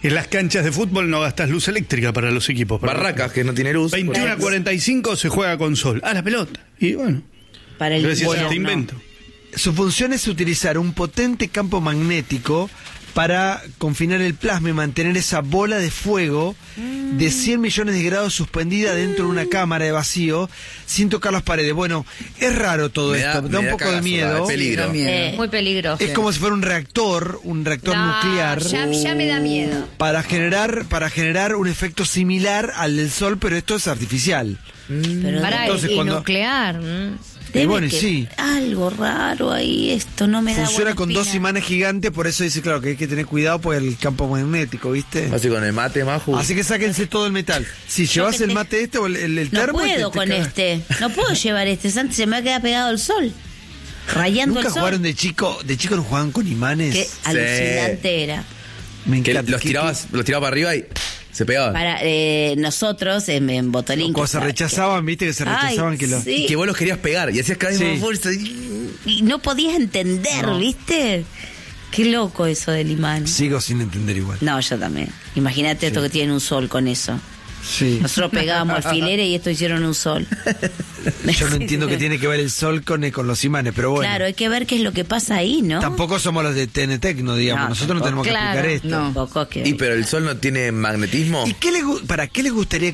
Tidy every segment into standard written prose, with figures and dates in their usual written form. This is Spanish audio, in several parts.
En las canchas de fútbol no gastas luz eléctrica para los equipos. Barracas, que no tiene luz. 21 a 45 se juega con sol. A la pelota. Y bueno, Para el gracias a bueno, este invento. Su función es utilizar un potente campo magnético para confinar el plasma y mantener esa bola de fuego de 100 millones de grados suspendida dentro de una cámara de vacío sin tocar las paredes. Bueno, es raro todo esto, da un poco de miedo. Es peligro. Muy peligroso. Es como si fuera un reactor nuclear Ya me da miedo. para generar un efecto similar al del sol, pero esto es artificial. Pero Pará, Entonces, y cuando- nuclear. debe bueno, que- sí. algo raro ahí, esto no me da Funciona buena con espina. dos imanes gigantes, por eso dice, claro, que hay que tener cuidado por el campo magnético, ¿viste? Así con el mate, Maju. Así que sáquense todo el metal. Si llevas que el te- mate este o el No termo... y puedo te con cagas. este, no puedo llevar este, Santi, se me va a quedar pegado el sol, rayando ¿Nunca el sol. jugaron de chico no jugaban con imanes? Qué alucinante era. Me Que encanta. los tirabas para arriba y se pegaban. Para nosotros en Botolín. Cuando se rechazaban, viste que se rechazaban que lo... sí. Y que vos los querías pegar y hacías cada vez Sí. más fuerza. Y no podías entender, ¿viste? Qué loco eso del imán. Sigo sin entender igual. No, yo también. Imagínate esto que tiene un sol con eso. Sí. Nosotros pegábamos alfileres y esto hicieron un sol. Yo no entiendo qué tiene que ver el sol con los imanes, pero bueno. Claro, hay que ver qué es lo que pasa ahí, ¿no? Tampoco somos los de TNTecno, digamos. No, Nosotros no tenemos Claro, que explicar esto. no. Tampoco que... Y pero el sol no tiene magnetismo. ¿Y qué les gustaría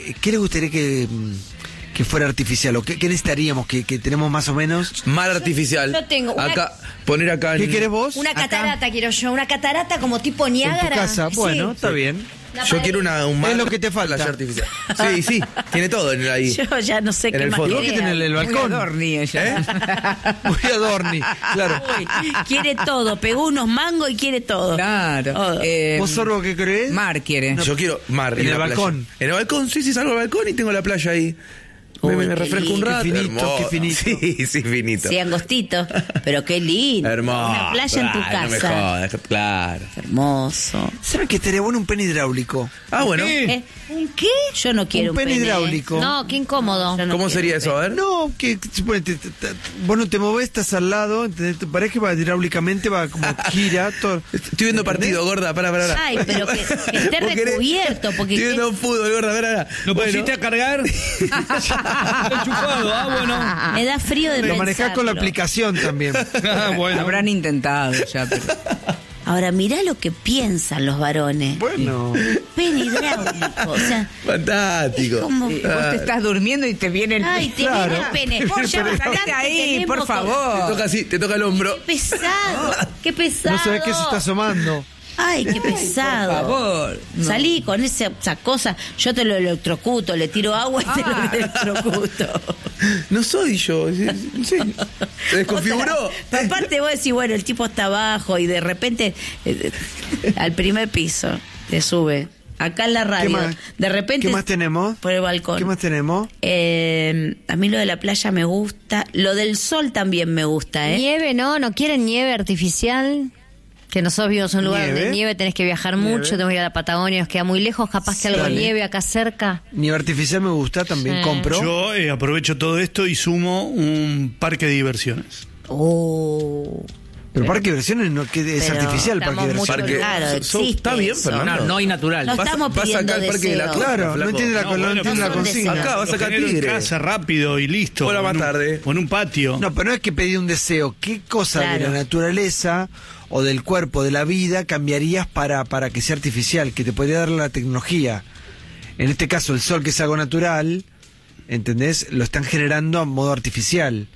que fuera artificial? ¿O qué necesitaríamos que tenemos más o menos? Mar artificial. yo tengo una- acá, poner acá en... ¿Qué querés vos? Una Acá, catarata quiero yo, una catarata como tipo en Niágara. tu casa. Sí. Bueno, está bien. Yo quiero un mar Es lo que te falta. playa artificial. Sí, sí, tiene todo en ahí. Yo ya no sé En qué el más fondo. ¿Y vos qué quería. tenés en el balcón? Dorni ella. Muy adorni, claro. Uy, quiere todo, pegó unos mangos y quiere todo. Claro. Todo. ¿Vos, Sorbo, qué crees? Mar quiere. Yo quiero mar. En y el la playa. balcón. En el balcón, sí, salgo al balcón y tengo la playa ahí. Me Uy, qué refresco un lindo. rato. Qué finito, Hermoso. qué finito. Sí, finito. Sí, angostito, pero qué lindo. Hermoso. Una playa en tu Ay, no me casa. jodas, claro. Hermoso. ¿Saben que estaría bueno un pen hidráulico? Ah, bueno. ¿Un qué? Yo no quiero Un pen pene. hidráulico. No, qué incómodo. Yo no ¿Cómo quiero sería un eso? A ver. No, que suponete, vos no te movés, estás al lado, ¿entendés? Tu pareja va hidráulicamente, va como gira, todo. Estoy viendo partido, gorda, para. Ay, pero que esté ¿Vos querés? recubierto, porque Estoy viendo fútbol, gorda, para. ¿Lo pusiste a cargar? Está enchufado. Ah, bueno. me da frío de Lo manejás con la pensarlo. aplicación también. Ah, bueno. Habrán intentado ya, pero... Ahora, mirá lo que piensan los varones. Bueno. Pen hidráulico, o sea, Fantástico. es como... Vos te estás durmiendo y te viene el... Ay, te Claro. viene el pene. Vos ya Salite bastante ahí, tenemos por con- Te favor. toca así, te toca el hombro. Qué pesado, qué pesado. No sabés qué se está asomando. Ay, qué pesado. Por favor. No. Salí con esa cosa, yo te lo electrocuto, le tiro agua y te lo electrocuto. No soy yo. Sí. Se desconfiguró. Pero aparte vos decís, bueno, el tipo está abajo y de repente al primer piso te sube. Acá en la radio. más? De repente ¿Qué más tenemos? por el balcón. ¿Qué más tenemos? A mí lo de la playa me gusta. Lo del sol también me gusta, ¿eh? Nieve, ¿no? ¿No quieren nieve artificial? Que nosotros vivimos en un lugar ¿Nieve? donde nieve tenés que viajar mucho, tenemos que ir a la Patagonia, nos queda muy lejos, capaz que algo de Dale. nieve acá cerca. Nieve artificial me gusta, también Sí. compro. Yo aprovecho todo esto y sumo un parque de diversiones. Oh. Pero parque de diversiones no, que es Pero artificial el parque de estamos diversiones. mucho- Claro, So- existe está bien, eso. Fernando. No hay natural. No Vas- estamos vas pidiendo acá al parque de la deseos. Claro, no flaco. entiende la, No, no bueno, entiende la no son consigna. deseos. Acá vas a Lo sacar genero en tigre. casa rápido y listo. Hola, más En un- tarde. O en un patio. No, pero no es que pedir un deseo. ¿Qué cosa de Claro. la naturaleza o del cuerpo, de la vida, cambiarías para que sea artificial, que te podría dar la tecnología? En este caso, el sol, que es algo natural, ¿entendés? Lo están generando a modo artificial.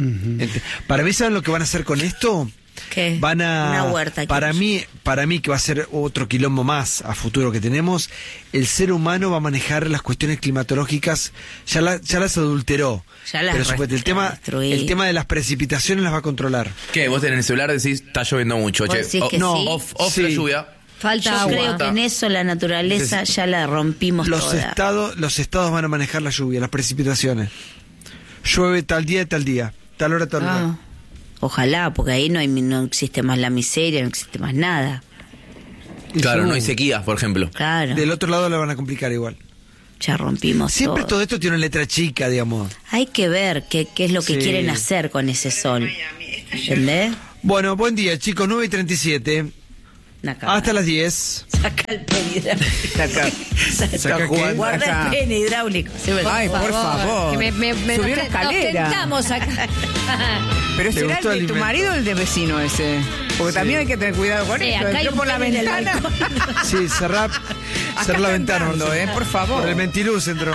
Para mí, ¿saben lo que van a hacer con esto? ¿Qué? Van a... Una huerta. Para mí, que va a ser otro quilombo más a futuro que tenemos, el ser humano va a manejar las cuestiones climatológicas, ya las adulteró. Ya las pero suponete, destruí. el tema de las precipitaciones las va a controlar. ¿Qué? Vos tenés el celular decís, está lloviendo mucho, ¿Vos che. decís que no, sí? Off Sí. la lluvia. Falta Yo agua. creo que en eso la naturaleza ya la rompimos Los toda. estados van a manejar la lluvia, las precipitaciones. Llueve tal día, tal día, tal hora, tal hora. Ah, ojalá, porque ahí no existe más la miseria, no existe más nada. Claro, no hay sequías, por ejemplo. Claro, Del otro lado lo van a complicar igual. ya rompimos Siempre todo. todo esto tiene una letra chica, digamos. Hay que ver qué es lo que Sí. quieren hacer con ese sol. ¿Entendés? Bueno, buen día, chicos, 9:37. Una cámara. Hasta las 10. Saca el pen hidráulico. Saca Juan. Guarda Acá. el pen hidráulico. Sí, Ay, por favor. Que me Subió la nos escalera. tentamos acá. Pero ¿Te será gustó el el de tu invento? marido o el de vecino ese. Porque también hay que tener cuidado con Sí, eso. acá hay Entró un por la pen en el ventana. balcón. Sí, cerrá Acá la está ventana. entrando, por favor. Por el ventiluz entró.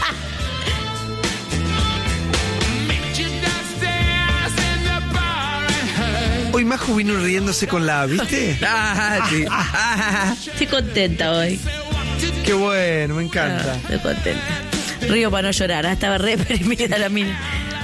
Hoy Maju vino riéndose con la A, ¿viste? Ah, sí. Estoy contenta hoy. Qué bueno, me encanta. Estoy contenta. Río para no llorar. Estaba re deprimida la mina.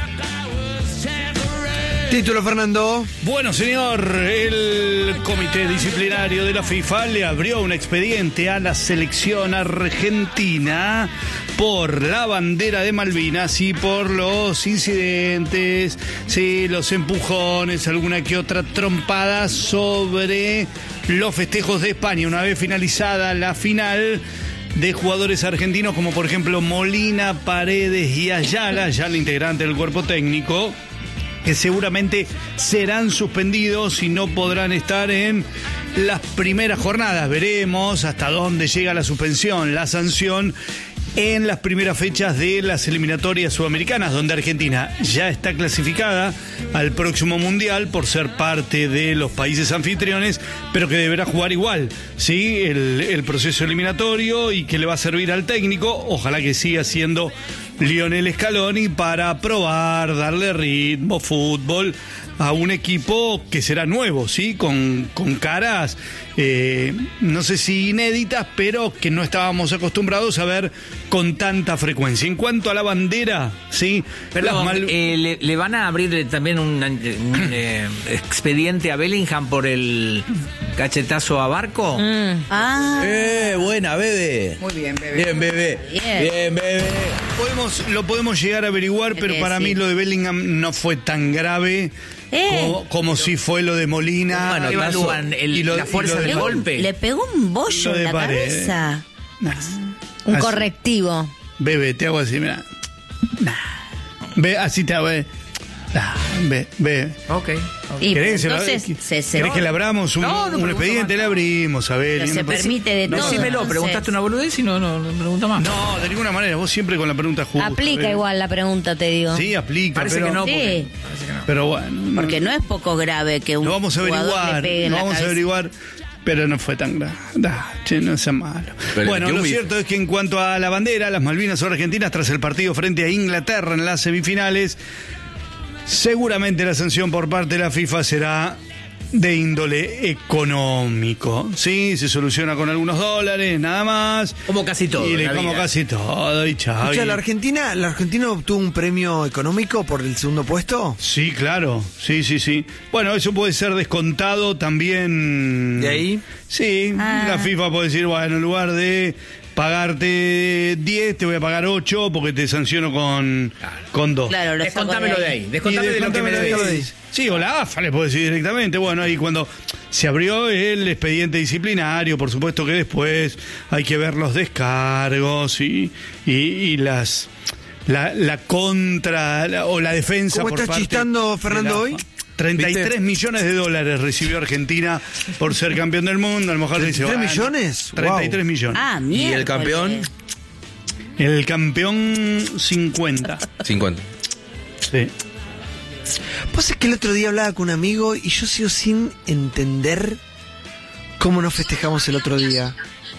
Título, Fernando. Bueno, señor, el comité disciplinario de la FIFA le abrió un expediente a la selección argentina por la bandera de Malvinas y por los incidentes, sí, los empujones, alguna que otra trompada sobre los festejos de España. Una vez finalizada la final, de jugadores argentinos como por ejemplo Molina, Paredes y Ayala, ya el integrante del cuerpo técnico, que seguramente serán suspendidos y no podrán estar en las primeras jornadas. Veremos hasta dónde llega la suspensión, la sanción en las primeras fechas de las eliminatorias sudamericanas, donde Argentina ya está clasificada al próximo Mundial por ser parte de los países anfitriones, pero que deberá jugar igual, ¿sí? El proceso eliminatorio, y que le va a servir al técnico, ojalá que siga siendo Lionel Scaloni, para probar, darle ritmo, fútbol a un equipo que será nuevo, ¿sí? Con caras, no sé si inéditas, pero que no estábamos acostumbrados a ver con tanta frecuencia. En cuanto a la bandera, ¿sí? Perdón, le van a abrir también un expediente a Bellingham por el cachetazo a Barco. Ah, Buena, bebé. Muy bien, bebé. Bien, bebé. Bien. Bien, bebé. Lo podemos llegar a averiguar, pero para mí lo de Bellingham no fue tan grave como si fue lo de Molina. Bueno, evalúan la fuerza del golpe. le pegó un bollo Lo de en la Paredes. cabeza. Un Así. correctivo. Bebe, te hago así, mira. Ve, así te hago. Ve. Ok. Y ¿Querés, entonces ¿querés que le abramos un expediente? Le abrimos, a ver. Pero se permite de todo. Decímelo, entonces. preguntaste una boludez y no pregunta más. No, de ninguna manera. Vos siempre con la pregunta justa. Aplica Bebe. igual la pregunta, te digo. Sí, aplica. Parece pero, que no, Sí, parece que no. Pero bueno. porque no es poco grave que un Lo vamos a jugador le averiguar. pegue en Lo la vamos a cabeza. averiguar. Pero no fue tan grave. Che, no sea malo. Pero Bueno, qué lo humilde. cierto es que en cuanto a la bandera, las Malvinas son argentinas tras el partido frente a Inglaterra en las semifinales. Seguramente la sanción por parte de la FIFA será de índole económico. Sí, se soluciona con algunos dólares, nada más. Como casi todo en la Como vida. casi todo, y chao. Escucha, ¿la Argentina obtuvo un premio económico por el segundo puesto? Sí, claro. Sí. Bueno, eso puede ser descontado también. ¿De ahí? Sí, la FIFA puede decir, bueno, en lugar de pagarte 10, te voy a pagar 8 porque te sanciono con 2. Claro, lo saco Descontámelo de ahí. Descontame de lo que me debes. Sí, o la AFA le puedo decir directamente. Bueno, ahí cuando se abrió el expediente disciplinario, por supuesto que después hay que ver los descargos y las la contra o la defensa. ¿Cómo por estás parte chistando, de Fernando, la hoy? AFA. 33 millones de dólares recibió Argentina por ser campeón del mundo. A lo mejor dice, 33 bueno, millones. 33 Wow. millones. Ah, ¿Y mierda. el campeón? El campeón 50. 50. Sí. Pues es que el otro día hablaba con un amigo y yo sigo sin entender cómo nos festejamos el otro día.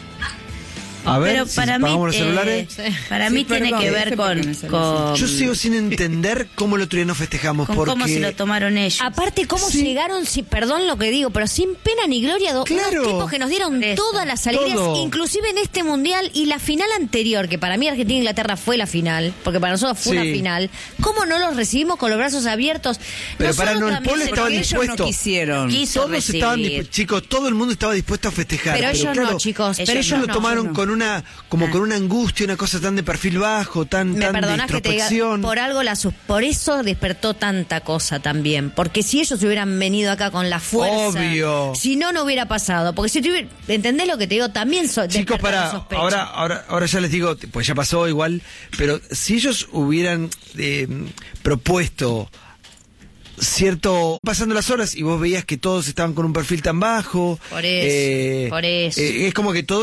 A ver, Pero si para mí, apagamos los celulares. para Sí, mí tiene perdón, que ese ver porque con, me salió con, Yo sigo sin entender cómo el otro día nos festejamos. con porque cómo se lo tomaron ellos. Aparte, cómo Sí. llegaron, perdón lo que digo, pero sin pena ni gloria, unos Claro. tipos que nos dieron Eso. todas las alegrías, Todo. inclusive en este mundial y la final anterior, que para mí Argentina e Inglaterra fue la final, porque para nosotros fue Sí. una final. ¿Cómo no los recibimos con los brazos abiertos? Pero Nosotros para no, el también pueblo estaba Porque ellos dispuesto. no quisieron. Quiso Todos recibir. estaban chicos, todo el mundo estaba dispuesto a festejar. Pero ellos no, chicos. Pero Ellos ellos no, lo tomaron no. con una, con una angustia, una cosa tan de perfil bajo, tan Me de perdonás que te diga, introspección. por algo por eso despertó tanta cosa también, porque si ellos hubieran venido acá con la fuerza, Obvio. si no hubiera pasado, porque si ¿entendés lo que te digo? También Chicos, despertó la para, sospecha. ahora ya les digo, pues ya pasó igual, pero si ellos hubieran propuesto cierto, pasando las horas y vos veías que todos estaban con un perfil tan bajo. Por eso. Es como que todo